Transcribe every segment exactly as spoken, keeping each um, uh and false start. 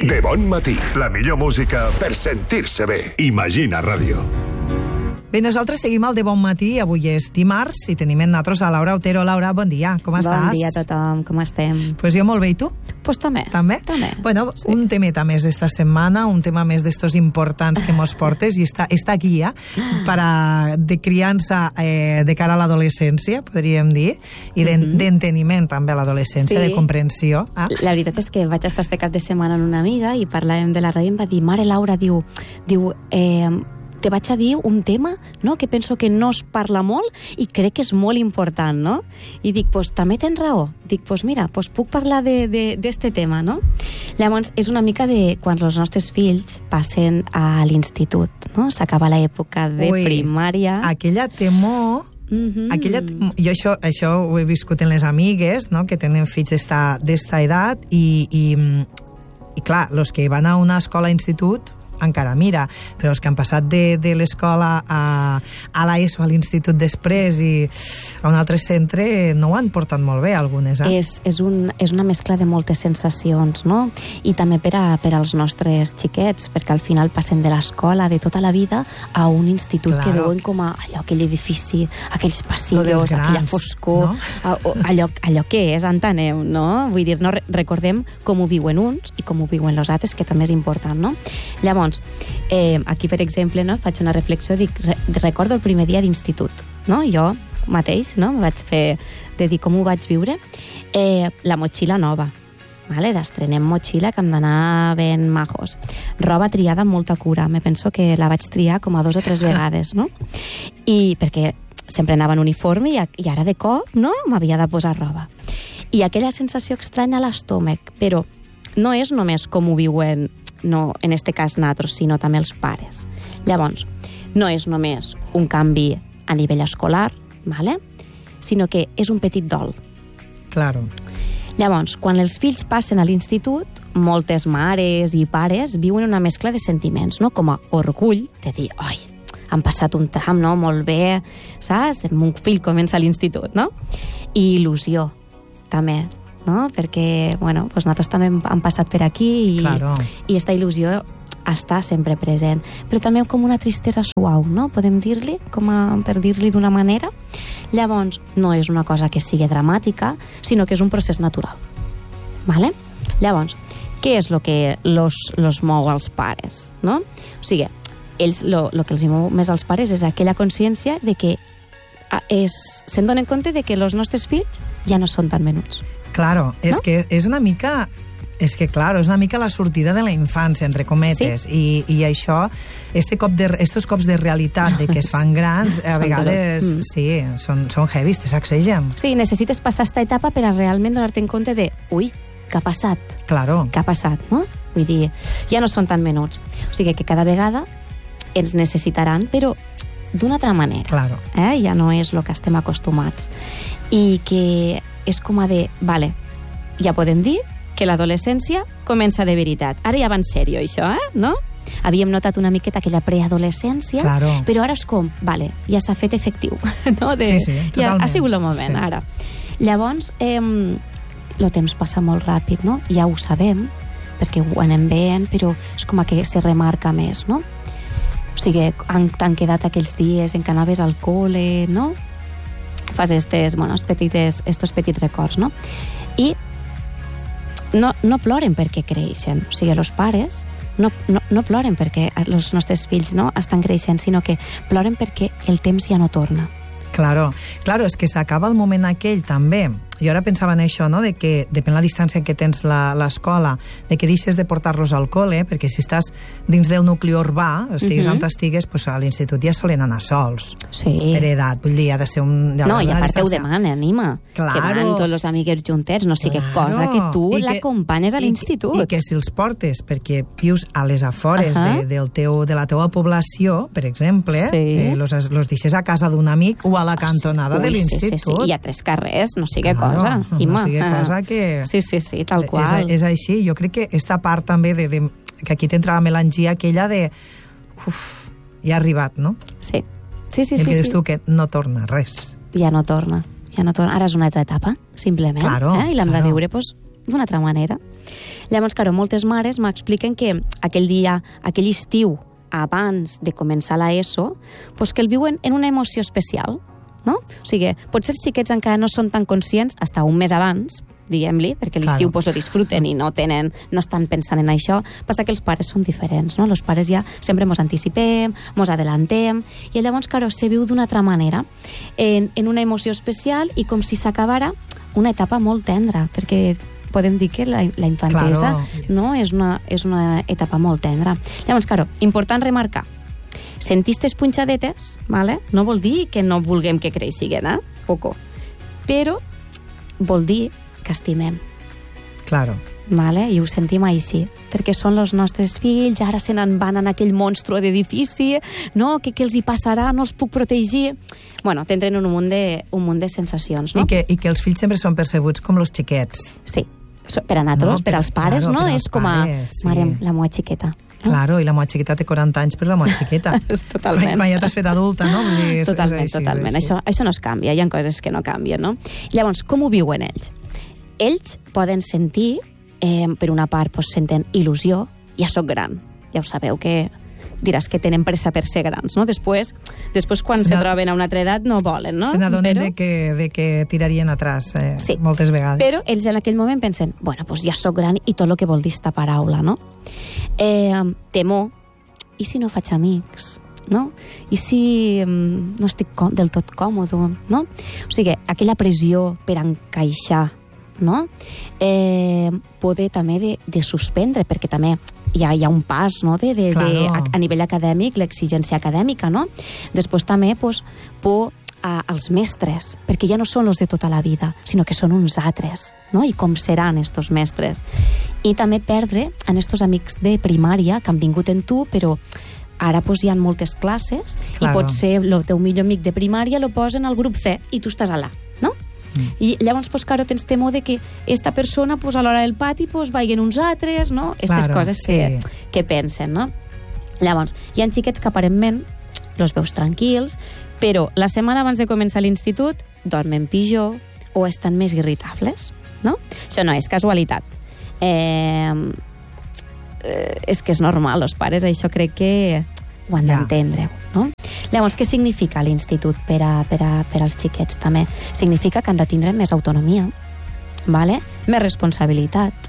De bon matí, la millor música per sentir-se bé. Imagina Ràdio. Bé, nosaltres seguim al De Bon Matí. Avui és dimarts i tenim en nosaltres a Laura Otero. Laura, bon dia, com estàs? Bon dia a tothom, com estem? Pues jo molt bé, i tu? Pues també. També? També. Bueno, sí. Un temeta més esta setmana, un tema més d'estos importants que mos portes, i esta, esta guia para, de criança eh, de cara a l'adolescència, podríem dir, i d'enteniment també a l'adolescència, Sí. de comprensió. Ah? La veritat és que vaig estar este cap de setmana amb una amiga i parlàvem de la ràdio i em va dir, mare Laura, diu, diu eh, te vaig a dir un tema, no?, que penso que no es parla molt i crec que és molt important, no? I dic, pues també tens raó. Dic, pues mira, pues puc parlar d'este tema, no? Llavors, és una mica de quan els nostres fills passen a l'institut, no? S'acaba l'època de Ui, primària. Aquella temor... Mm-hmm. Aquella, jo això, això ho he viscut en les amigues, no?, que tenen fills d'esta edat, i, i, i clar, els que van a una escola a institut encara mira, però els que han passat de, de l'escola a, a l'ESO, a l'institut després i a un altre centre, no ho han portat molt bé algunes, eh? És, és, un, és una mescla de moltes sensacions, no? I també per, a, per als nostres xiquets, perquè al final passen de l'escola de tota la vida a un institut, claro, que veuen com a allò, aquell edifici, aquells passillos, grans, aquella foscor, no? a, allò, allò que és, enteneu, no? Vull dir, no recordem com ho viuen uns i com ho viuen els altres, que també és important, no? Llavors, eh, aquí, per exemple, no, faig una reflexió, dic, re, recordo el primer dia d'institut, no? Jo mateix, no?, vaig fer de dir com ho vaig viure. Eh, la motxilla nova, vale? D'estrenem motxilla, que hem d'anar ben majos. Roba triada amb molta cura, me penso que la vaig triar com a dos o tres vegades, no? I perquè sempre anava en uniforme i, i ara de cop, no?, m'havia de posar roba. I aquella sensació estranya a l'estómac, però no és només com ho viuen, no en este cas nosaltres, sinó també els pares. Llavors, no és només un canvi a nivell escolar, ¿vale?, sinó que és un petit dol. Claro. Llavors, quan els fills passen a l'institut, moltes mares i pares viuen una mescla de sentiments, no?, com a orgull de dir, oi, han passat un tram, no?, molt bé, saps? Mon fill comença a l'institut, no? I il·lusió, també, no? Perquè, bueno, pues nosaltres també hem passat per aquí i, claro, i esta il·lusió està sempre present. Però també com una tristesa suau, no? Podem dir-li, com a, per dir-li d'una manera. Llavors, no és una cosa que sigui dramàtica, sinó que és un procés natural. Vale? Llavors, què és el que los, los mou als pares, no? O sigui, ells, lo, lo que els mou més als pares és aquella consciència de que és, se'n donen compte de que els nostres fills ja no són tan menuts. Claro, és ¿no? que és una mica... És que, claro, és una mica la sortida de la infància, entre cometes, sí? I, i això, este cop de, estos cops de realitat de que es fan grans, a vegades, mm. sí, són, són heavies, te sacsegen. Sí, necessites passar esta etapa per a realment donar-te en compte de, ui, què ha passat? Claro. Què ha passat, no? Vull dir, ja no són tan menuts. O sigui que cada vegada ens necessitaran, però d'una altra manera. Claro. Eh? Ja no és el que estem acostumats. I que és com a de, vale, ja podem dir que l'adolescència comença de veritat. Ara ja va en sèrio, això, eh? No? Havíem notat una miqueta aquella preadolescència, claro, però ara és com, vale, ja s'ha fet efectiu, no? De, sí, sí, totalment. Ja ha sigut el moment, sí, ara. Llavors, eh, el temps passa molt ràpid, no? Ja ho sabem, perquè ho anem veient, però és com que se remarca més, no? O sigui, t'han quedat aquells dies en què anaves al col·le, no? Fas estes, bueno, petites, estos petits records, no? I no, no ploren perquè creixen. O sigui, els pares no, no, no ploren perquè els nostres fills no estan creixent, sinó que ploren perquè el temps ja no torna. Claro, claro, és que s'acaba el moment aquell també. Jo ara pensava en això, no?, de que depèn la distància que tens l'escola, de que deixes de portar-los al col·le, perquè si estàs dins del nucli urbà, estigues uh-huh. on estigues, pues a l'institut ja solen anar sols. Sí. Per edat, vull dir, ha de ser un... No, i a part ho demanen, anima. Claro. Que van tots els amiguets juntets, no sé claro, què cosa, que tu l'acompanyes a l'institut. I que si els portes perquè vius a les afores uh-huh. de, del teu, de la teua població, per exemple, sí. eh, los, los deixes a casa d'un amic o a la cantonada Ui, de l'institut. Sí, sí, sí, i a tres carrers, no sigui claro, cosa. No sigui cosa que... Sí, sí, sí, tal qual. És, és així. Jo crec que esta part també de, de, que aquí t'entra la melangia aquella de uf, ja ha arribat, no? Sí. Sí, sí, el sí. que dius sí. tu, que no torna res. Ja no torna. Ja no torna. Ara és una altra etapa, simplement. Claro, eh? I l'hem claro. de viure, pues, d'una altra manera. Llavors, claro, moltes mares m'expliquen que aquell dia, aquell estiu, abans de començar la ESO, pues que el viuen en una emoció especial, no? O sigui, potser els xiquets encara no són tan conscients, fins un mes abans, diguem-li, perquè l'estiu claro. pues, lo disfruten i no tenen, no estan pensant en això. Passa que els pares són diferents, no? Els pares ja sempre mos anticipem, mos adelantem, i llavors, claro, se viu d'una altra manera, en, en una emoció especial i com si s'acabara una etapa molt tendra, perquè podem dir que la, la infantesa claro. no? és, una, és una etapa molt tendra. Llavors, claro, important remarcar, sentistes punxadetes, vale? No vol dir que no vulguem que creixin, eh? Poco. Però vol dir que estimem. Claro. Vale? I ho sentim així, perquè són els nostres fills, ara se n'en van en aquell monstru d'edifici, no? Que què els hi passarà? No els puc protegir? Bueno, tindrem un munt de, un munt de sensacions, no? I que, I que els fills sempre són percebuts com els xiquets. Sí, per a nosaltres, no, per, per als pares, claro, no? Per És com a, pares, sí. mare, la moa xiqueta. No? Claro, i la moa xiqueta té quaranta anys, però la moa xiqueta. Totalment. Quan, quan ja t'has fet adulta, no? Vull dir, és, totalment, és així, totalment. és això, això no es canvia, hi ha coses que no canvien, no? Llavors, com ho viuen ells? Ells poden sentir, eh, per una part, pues, senten il·lusió, ja soc gran, ja ho sabeu que diràs que tenen pressa per ser grans, no? Després, després quan se, se troben a una altra edat, no volen, no? Se n'adonen però... de, que, de que tirarien atràs, eh, sí. moltes vegades. Però ells en aquell moment pensen, bueno, pues ja soc gran i tot el que vol dir esta paraula, no? Eh, temor, i si no faig amics, no? I si um, no estic com, del tot còmode, no? O sigui, aquella pressió per encaixar, no? Eh, poder també de, de suspendre, perquè també hi ha, hi ha un pas, no? de, de, claro. de, a, a nivell acadèmic, l'exigència acadèmica, no? Després també pues, por a, als mestres, perquè ja no són els de tota la vida, sinó que són uns altres, no? I com seran estos mestres. I també perdre en estos amics de primària que han vingut en tu, però ara pues, hi ha moltes classes claro. I potser el teu millor amic de primària lo posen al grup C i tu estàs allà, no? Mm. I llavors, pues, claro, tens temor de que esta persona, pues, a l'hora del pati, pues, vagin uns altres, no? Aquestes claro, coses sí. que, que pensen, no? Llavors, hi ha xiquets que aparentment los veus tranquils, però la setmana abans de començar l'institut dormen pitjor o estan més irritables, no? Això no és casualitat. Eh, eh, és que és normal, els pares, això crec que ho han ja. d'entendre, no? Llavors, què significa l'institut per, a, per, a, per als xiquets també? Significa que han de tindre més autonomia, vale? Més responsabilitat,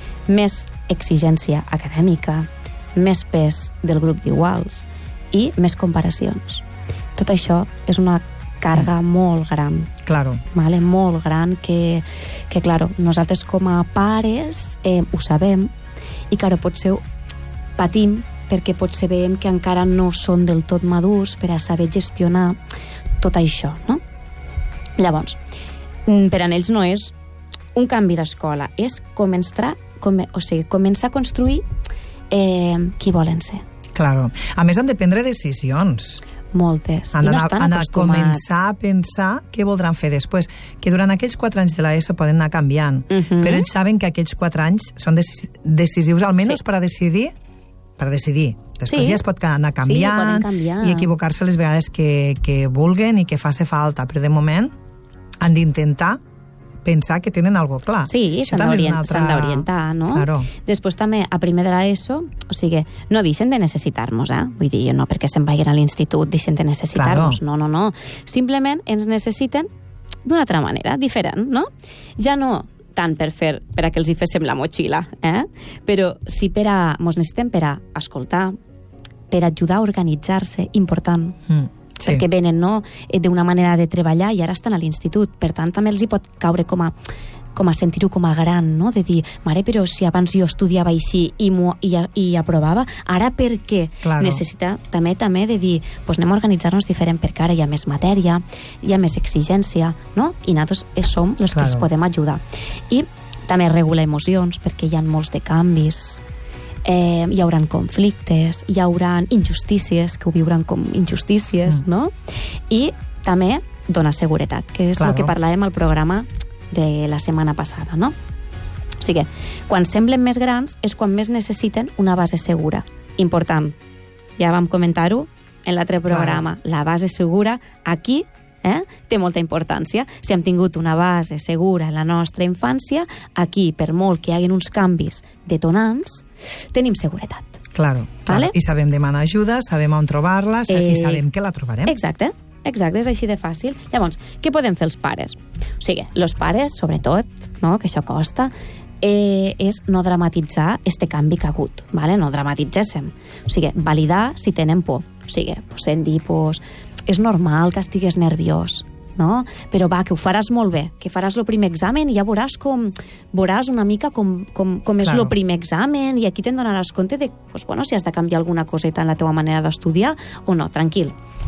més exigència acadèmica, més pes del grup d'iguals i més comparacions. Tot això és una càrrega mm. molt gran. Claro. Vale? Molt gran que, que claro, nosaltres com a pares eh, ho sabem i, claro, potser patim perquè potser veiem que encara no són del tot madurs per a saber gestionar tot això, no? Llavors, per a ells no és un canvi d'escola, és començar, com, o sigui, començar a construir eh, qui volen ser. Claro. A més, han de prendre decisions. Moltes. Han I no d'anar, estan han acostumats. començar a pensar què voldran fer després. Que durant aquells quatre anys de l'ESO poden anar canviant, uh-huh. però ells saben que aquells quatre anys són decisius, almenys sí. per a decidir per decidir. Després sí. ja es pot anar canviant sí, i equivocar-se les vegades que, que vulguen i que faci falta, però de moment han d'intentar pensar que tenen algo clar. Sí, s'han d'orientar, altra... no? Claro. Després també, a primer de l'ESO, o sigui, no deixen de necessitar-nos, eh? Vull dir, no perquè se'n vagin a l'institut deixen de necessitar-nos, claro. no, no, no. Simplement ens necessiten d'una altra manera, diferent, no? Ja no tant per fer, per a que els hi féssim la motxilla, eh? Però sí per a... Mos necessitem per a escoltar, per a ajudar a organitzar-se, important. Mm, sí. Perquè venen, no?, d'una manera de treballar i ara estan a l'institut. Per tant, també els hi pot caure com a, com a sentir-ho com a gran, no?, de dir, mare, però si abans jo estudiava així i, i, i aprovava, ara per què? Claro. Necessita també també de dir, pues anem a organitzar-nos diferent perquè ara hi ha més matèria, hi ha més exigència, no? I nosaltres som els claro. que els podem ajudar. I també regula emocions, perquè hi ha molts de canvis, eh, hi haurà conflictes, hi haurà injustícies, que ho viuran com injustícies, mm. no? I també dona seguretat, que és claro. el que parlàvem al programa de la setmana passada, no? O sigui, quan semblen més grans és quan més necessiten una base segura. Important. Ja vam comentar-ho en l'altre programa. Claro. La base segura aquí eh? Té molta importància. Si hem tingut una base segura en la nostra infància, aquí, per molt que hi hagi uns canvis detonants, tenim seguretat. Claro, claro. Vale? I sabem demanar ajuda, sabem on trobar-la eh... i sabem que la trobarem. Exacte. Exacte, és així de fàcil. Llavors, què podem fer els pares? O sigui, els pares, sobretot, no?, que això costa, eh, és no dramatitzar este canvi que ha hagut, ¿vale? No dramatitzéssim. O sigui, validar si tenen por. O sigui, pues, hem dit, pues, és normal que estigues nerviós, no? Però va, que ho faràs molt bé, que faràs el primer examen i ja veuràs com veuràs una mica com, com, com és el claro. primer examen i aquí te'n donaràs compte de, pues, bueno, si has de canviar alguna coseta en la teva manera d'estudiar o no, tranquil.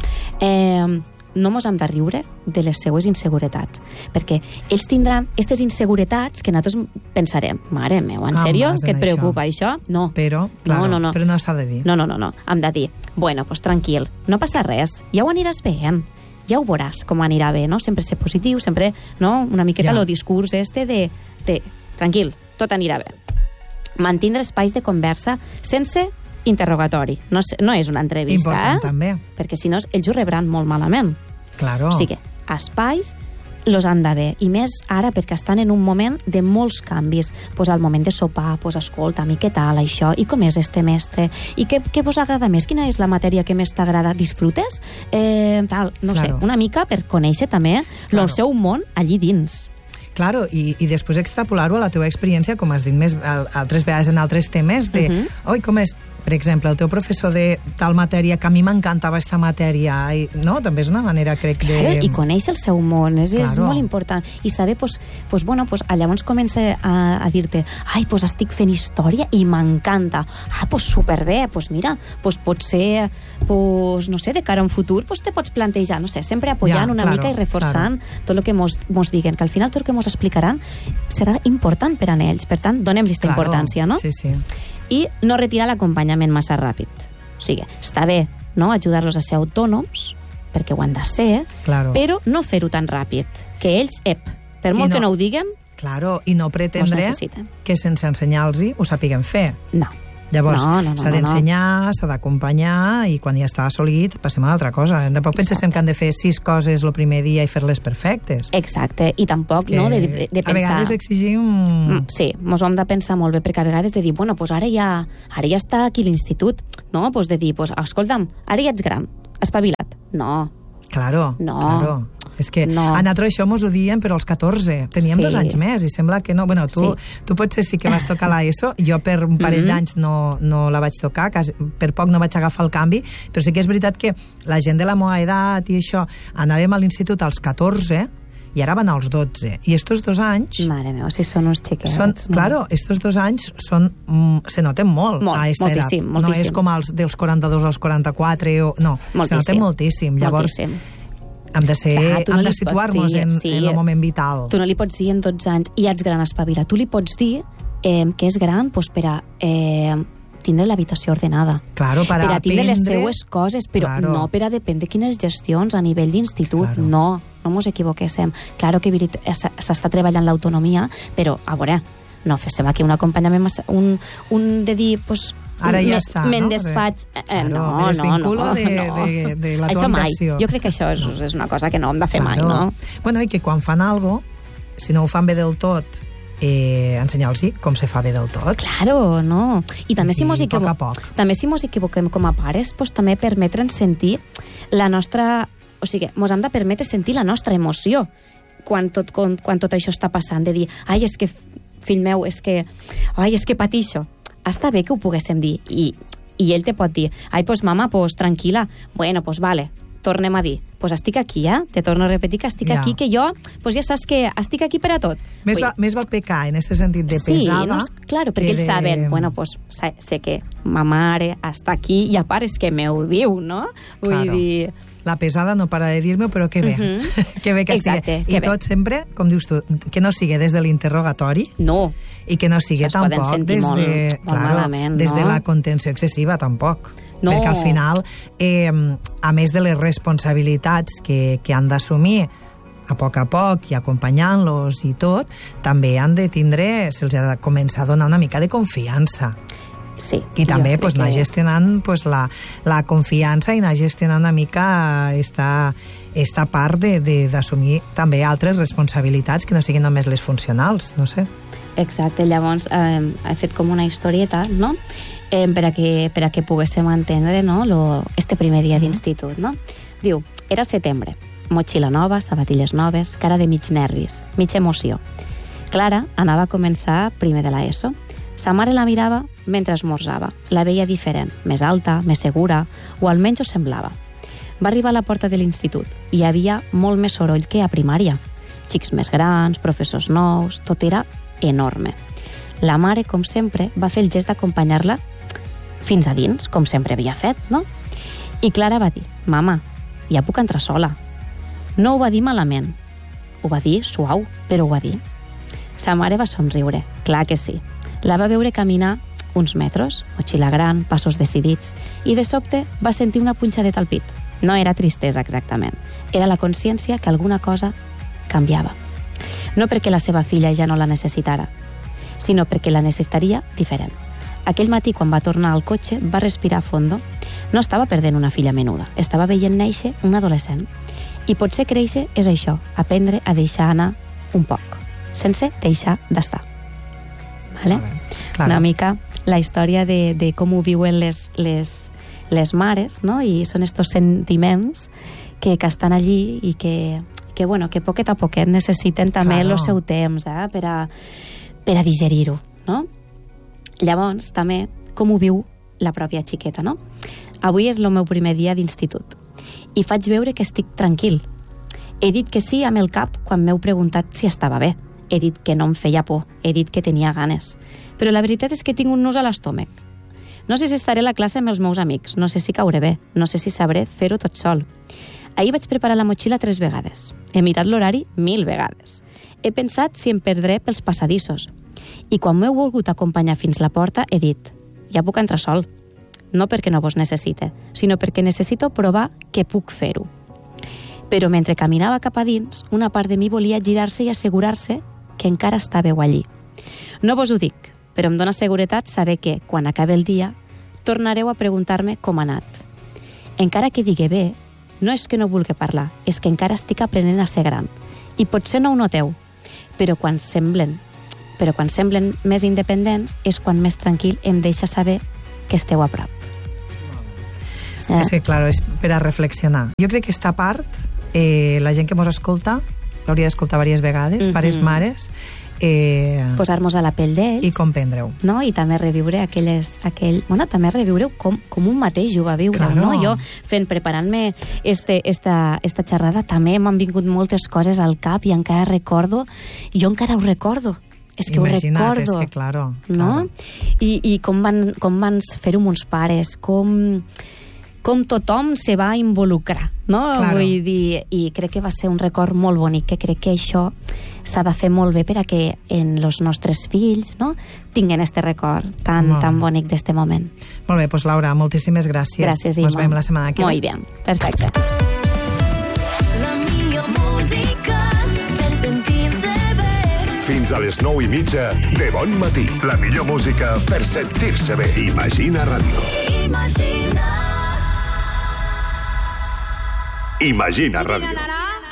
Eh, no mos hem de riure de les seues inseguretats, perquè ells tindran aquestes inseguretats que nosaltres pensarem, mare meu, en ah, sèrio? Que et preocupa això? això? No. Però, claro, no, no, no. però no s'ha de dir. No, no, no, no. Hem de dir, bueno, pues tranquil, no passa res, ja ho aniràs veient, ja ho veuràs com anirà bé, no? Sempre ser positiu, sempre, no? Una miqueta el ja. discurs este de, de, tranquil, tot anirà bé. Mantindre espais de conversa sense interrogatori. No, no és una entrevista, Important, eh? també. Perquè si no, ells ho rebran molt malament. Claro. O sigui, espais los han d'haver, i més ara perquè estan en un moment de molts canvis. Pues al moment de sopar, pues escolta, a mi què tal això, i com és este mestre, i què, què vos agrada més, quina és la matèria que més t'agrada, disfrutes? Eh, tal, no claro. sé, una mica per conèixer també claro. el seu món allí dins. Claro, i, i després extrapolar-ho a la teva experiència, com has dit més altres vegades en altres temes, de, uh -huh. oi, com és, per exemple, el teu professor de tal matèria, que a mi m'encantava aquesta matèria, i, no? També és una manera, crec, de... Claro, i conèixer el seu món, és, claro. és molt important. I saber, pues, pues, bueno, pues, llavors comença a, a dir-te, ai, pues estic fent història i m'encanta. Ah, pues superbé, pues mira, pues potser, pues, no sé, de cara a un futur, pues te pots plantejar, no sé, sempre apoyant ja, una claro, mica i reforçant claro. tot el que mos, mos diguen, que al final tot el que mos explicaran serà important per a ells. Per tant, donem-li aquesta claro. importància, no? Sí, sí. I no retirar l'acompanyament massa ràpid. O sigui, està bé, no?, ajudar-los a ser autònoms, perquè ho han de ser, claro. però no fer-ho tan ràpid, que ells, ep, per molt no, que no ho diguen, claro, i no pretendre que sense ensenyar-los ho sàpiguen fer. No. Llavors, no, no, no, s'ha d'ensenyar, no, no. s'ha d'acompanyar, i quan ja està assolit, passem a l'altra cosa. Tampoc pensem que han de fer sis coses el primer dia i fer-les perfectes. Exacte, i tampoc, no, de, de, de pensar... A vegades exigim... Mm, sí, mos ho hem de pensar molt bé, perquè a vegades de dir, bueno, pues ara ja, ara ja està aquí l'institut, no? Pues de dir, pues, escolta'm, ara ja ets gran, espavila't. No. Claro, no. claro. És que no. a nosaltres això mos ho diem per als catorze. Teníem sí. dos anys més i sembla que no. Bueno, tu, sí. tu potser sí que vas tocar l'ESO. Jo per un parell mm-hmm. d'anys no, no la vaig tocar, quasi, per poc no vaig agafar el canvi, però sí que és veritat que la gent de la meva edat i això, anàvem a l'institut als catorze i ara van als dotze. I estos dos anys... Mare meva, si són uns xiquets. Són, no? Claro, estos dos anys són, mm, se noten molt, molt a esta moltíssim, edat. moltíssim. No és com els dels quaranta-dos als quaranta-quatre, o, no, moltíssim. Se noten moltíssim. Llavors, moltíssim. hem de, ser, Clar, no hem de situar-nos en, sí, en el moment vital. Tu no li pots dir en dotze anys, i ja ets gran, espavila. Tu li pots dir eh, que és gran pues, per a... Eh, tindre l'habitació ordenada. Claro, per, per a tindre aprendre... les seues coses, però claro. no per a dependre quines gestions a nivell d'institut. Claro. No, no mos equivoquéssim. Claro que s'està treballant l'autonomia, però, a veure, no féssim aquí un acompanyament massa, un, un de dir, pues, ara ja està, me'n no? desfaig. Eh, claro, no, no, no. De, de, de la això mai. habitació. Jo crec que això és, és una cosa que no hem de fer claro. mai, no? Bueno, i que quan fan algo, si no ho fan bé del tot, eh, ensenyar-los com se fa bé del tot. Claro, no. I també si mos equivoquem, poc a poc. També si mos equivoquem com a pares, pues, també permetre'ns sentir la nostra... O sigui, mos hem de permetre sentir la nostra emoció quan tot, quan, quan tot això està passant, de dir, ai, és que, fill meu, és que, ai, és que patixo. Està bé que ho poguéssim dir, i, i ell te pot dir, ai, pues mama, pues tranquil·la, bueno, pues vale, tornem a dir, pues estic aquí, eh? Te torno a repetir que estic ja. aquí, que jo, pues ja saps que estic aquí per a tot. Més, va, més val pecar en aquest sentit de sí, pesada. No, claro, perquè ells de... saben, bueno, pues sé, sé que ma mare està aquí i a part és que m'ho diu, no? Vull claro. dir... La pesada no para de dir-me, però que bé. Uh -huh. que bé que Exacte, estigui. I tot bé. Sempre, com dius tu, que no sigui des de l'interrogatori. No. I que no sigui tampoc des, molt, de, molt claro, malament, des no? de la contenció excessiva, tampoc. No. Perquè al final, eh, a més de les responsabilitats que, que han d'assumir a poc a poc i acompanyant-los i tot, també han de tindre, se'ls ha de començar a donar una mica de confiança. sí. I també pues, anar que... gestionant pues, la, la confiança i anar gestionant una mica esta, esta part d'assumir també altres responsabilitats que no siguin només les funcionals, no sé. Exacte, llavors eh, he fet com una historieta, no?, eh, per, a que, per a que poguéssim entendre, no?, lo, este primer dia d'institut, no? Diu, era setembre, motxilla nova, sabatilles noves, cara de mig nervis, mig emoció. Clara anava a començar primer de l'ESO. Sa mare la mirava mentre esmorzava. La veia diferent, més alta, més segura, o almenys ho semblava. Va arribar a la porta de l'institut. Hi havia molt més soroll que a primària. Xics més grans, professors nous, tot era enorme. La mare, com sempre, va fer el gest d'acompanyar-la fins a dins, com sempre havia fet, no? I Clara va dir, mama, ja puc entrar sola. No ho va dir malament. Ho va dir suau, però ho va dir. Sa mare va somriure, clar que sí. La va veure caminar uns metres, motxilla gran, passos decidits, i de sobte va sentir una punxadeta al pit. No era tristesa exactament, era la consciència que alguna cosa canviava. No perquè la seva filla ja no la necessitara, sinó perquè la necessitaria diferent. Aquell matí, quan va tornar al cotxe, va respirar a fondo. No estava perdent una filla menuda, estava veient néixer un adolescent. I potser créixer és això, aprendre a deixar anar un poc, sense deixar d'estar. Vale? Claro. Una mica la història de, de com ho viuen les, les, les mares, no? I són estos sentiments que, que estan allí i que, que, bueno, que poquet a poquet necessiten també el claro. seu temps eh? per, a, per a digerir-ho. No? Llavors, també, com ho viu la pròpia xiqueta. No? Avui és el meu primer dia d'institut i faig veure que estic tranquil. He dit que sí amb el cap quan m'heu preguntat si estava bé. He dit que no em feia por, he dit que tenia ganes. Però la veritat és que tinc un nus a l'estómac. No sé si estaré a la classe amb els meus amics, no sé si cauré bé, no sé si sabré fer-ho tot sol. Ahir vaig preparar la motxilla tres vegades. He mirat l'horari mil vegades. He pensat si em perdré pels passadissos. I quan m'heu volgut acompanyar fins la porta, he dit, ja puc entrar sol. No perquè no vos necessite, sinó perquè necessito provar que puc fer-ho. Però mentre caminava cap a dins, una part de mi volia girar-se i assegurar-se que encara estàveu allí. No vos ho dic, però em dóna seguretat saber que, quan acabi el dia, tornareu a preguntar-me com ha anat. Encara que digui bé, no és que no vulgui parlar, és que encara estic aprenent a ser gran. I potser no ho noteu, però quan semblen, però quan semblen més independents és quan més tranquil em deixa saber que esteu a prop. Eh? És que, claro, és per a reflexionar. Jo crec que esta part, eh, la gent que mos escolta, l'hauria d'escoltar diverses vegades, mm-hmm. pares, mares, eh, posar-nos a la pell d'ells i comprendre-ho. No? I també reviure aquelles, aquell... Bueno, també reviure com, com un mateix ho va viure. Claro. No? Jo, fent, preparant-me este, esta, esta xerrada, també m'han vingut moltes coses al cap i encara recordo, jo encara ho recordo. És que Imagina't, ho recordo. És que, claro, no? claro. I, i com van, com van fer-ho mons pares, com... com tothom se va involucrar, no? Claro. Vull dir, i crec que va ser un record molt bonic, que crec que això s'ha de fer molt bé per a que en els nostres fills, no?, tinguen este record tan, molt tan bonic d'este moment. Molt bé, doncs Laura, moltíssimes gràcies. Gràcies, Ima. Nos veiem la setmana que ve. Molt bé, perfecte. La millor música per sentir-se bé. Fins a les nou i mitja de Bon Matí. La millor música per sentir-se bé. Imagina Ràdio. Imagina. Imagina Ràdio. Na, na, na.